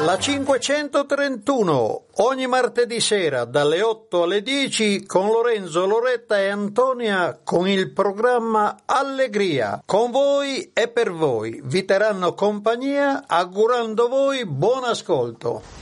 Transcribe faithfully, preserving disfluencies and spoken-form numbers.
La cinquecentotrentuno, ogni martedì sera dalle otto alle dieci con Lorenzo, Loretta e Antonia con il programma Allegria. Con voi e per voi vi terranno compagnia augurando voi buon ascolto.